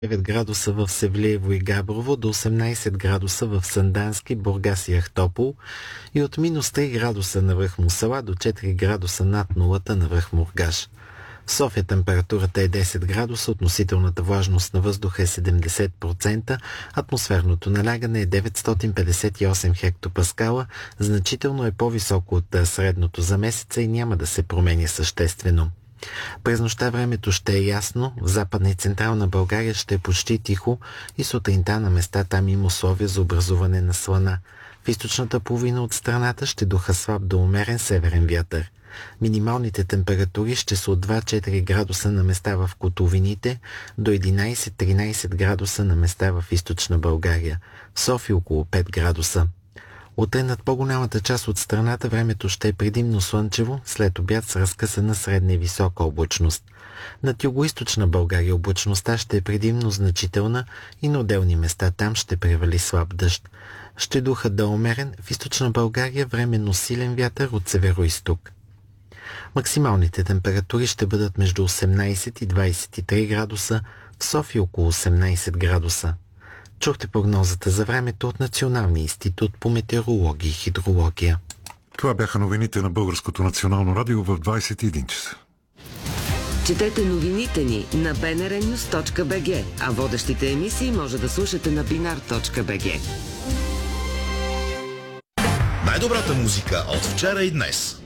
9 градуса в Севлиево и Габрово, до 18 градуса в Сандански, Бургас и Ахтопол и от минус 3 градуса на връх Мусала до 4 градуса над нулата на връх Мургаш. В София температурата е 10 градуса, относителната влажност на въздуха е 70%, атмосферното налягане е 958 хектопаскала, значително е по-високо от средното за месеца и няма да се променя съществено. През нощта времето ще е ясно, в Западна и Централна България ще е почти тихо и сутринта на места там има условия за образуване на слана. В източната половина от страната ще духа слаб до умерен северен вятър. Минималните температури ще са от 2-4 градуса на места в котловините до 11-13 градуса на места в източна България. В София около 5 градуса. Утре над по-голямата част от страната времето ще е предимно слънчево, след обяд с разкъсана средна и висока облачност. Над югоизточна България облачността ще е предимно значителна и на отделни места там ще превали слаб дъжд. Ще духа да умерен, в източна България временно силен вятър от северо-изток. Максималните температури ще бъдат между 18 и 23 градуса, в София около 18 градуса. Чухте прогнозата за времето от Националния институт по метеорология и хидрология. Това бяха новините на Българското национално радио в 21 часа. Четете новините ни на bnrnews.bg, а водещите емисии може да слушате на binar.bg. Най-добрата музика от вчера и днес.